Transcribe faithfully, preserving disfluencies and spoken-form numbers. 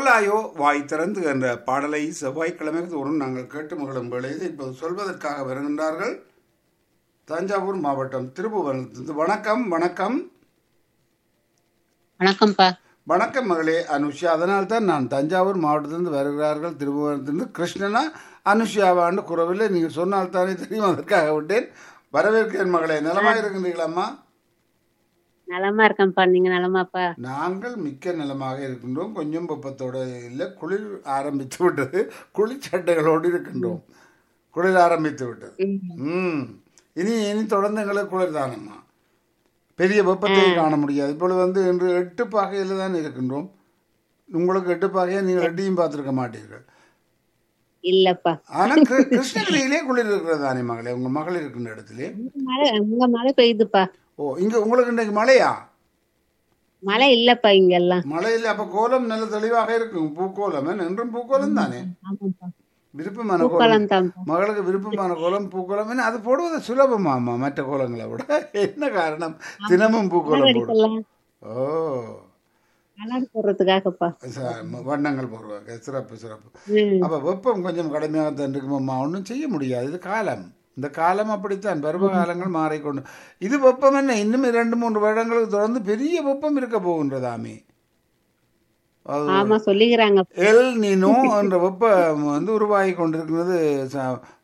திறந்தாயோ வாய் திறந்து என்ற பாடலை செவ்வாய்க்கிழமை தோறும் நாங்கள் கேட்டு மகளும் வேளையில் இப்போது சொல்வதற்காக வருகின்றார்கள். தஞ்சாவூர் மாவட்டம் திருப்புவனத்திலிருந்து. வணக்கம் வணக்கம் வணக்கம்ப்பா. வணக்கம் மகளே அனுஷா. அதனால் தான் நான் தஞ்சாவூர் மாவட்டத்திலிருந்து வருகிறார்கள் திருப்புவனத்திலிருந்து. கிருஷ்ணனா அனுஷாவான்னு குறவில்லை, நீங்கள் சொன்னால் தானே தெரியும், அதற்காக விட்டேன். வரவேற்கிறேன் மகளே. நலமா இருக்கின்றீங்களாம்மா? நலமா இருக்கேன்ப்பா. நீங்க நலமாப்பா? நாங்கள் மிக்க நலமாக இருக்கின்றோம். கொஞ்சம் வெப்பத்தோட இல்லை, குளிர் ஆரம்பித்து விட்டது. குளிர்ச்சட்டைகளோடு இருக்கின்றோம். குளிர் ஆரம்பித்து விட்டது. ம் இனி இனி தொடர்ந்து எங்களுக்கு குளிர் தானம்மா. பெரிய வெப்பத்தை காண முடியாது. இப்பொழுது வந்து இன்று எட்டு பாகையில் தான் இருக்கின்றோம். உங்களுக்கு எட்டு பாகையை நீங்கள் எட்டியும் பார்த்துருக்க மாட்டீர்கள். இல்லப்பா. ஆனா கிருஷ்ணகிரியிலே குளிர் இருக்கிறது தானே மகளே, உங்க மகள் இருக்கின்ற இடத்திலே? மழை உங்க மழை பெய்யுதுப்பா. ஓ, இங்க உங்களுக்கு இன்றைக்கு மழையா? மழை இல்லப்பா இங்க எல்லாம். மழை இல்லை. அப்ப கோலம் நல்ல தெளிவாக இருக்கும். பூக்கோலம் என்றும் பூக்கோலம் தானே. ஆமாப்பா. விருப்பமான கோலம் பூக்கோலம் தான்ப்பா. மகளுக்கு விருப்பமான கோலம் பூக்கோலம். அது போடுவது சுலபமாமா மற்ற கோலங்களை விட. என்ன காரணம்? தினமும் பூக்கோலம் போடும். அடிக்கலாம். ஓ, கலர் போடுறதுக்காகப்பா. ச- வண்ணங்கள் போடுவாங்க. சிறப்பு சிறப்பு. ம். அப்ப வெப்பம் கொஞ்சம் கடுமையாக தான் இருக்குமாம்மா. ஒன்றும் செய்ய முடியாது. இது காலம். இந்த காலம் அப்படித்தான். பருவ காலங்கள் மாறிக்கொண்டு இது வெப்பம் என்ன இன்னும் இரண்டு மூன்று வருடங்களுக்கு தொடர்ந்து பெரிய வெப்பம் இருக்க போகின்றதாமே. அது ஆமா சொல்லிக்கிறாங்க. எல் நீனோ என்ற வெப்பம் வந்து உருவாகி கொண்டிருக்கிறது. ச-